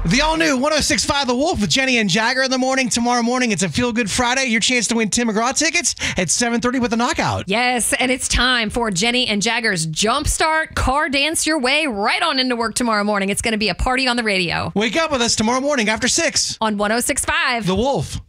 The all-new 106.5 The Wolf with Jenny and Jagger in the morning. Tomorrow morning, it's a Feel Good Friday. Your chance to win Tim McGraw tickets at 7:30 with a knockout. Yes, and it's time for Jenny and Jagger's Jumpstart Car Dance your way right on into work tomorrow morning. It's going to be a party on the radio. Wake up with us tomorrow morning after 6 on 106.5 The Wolf.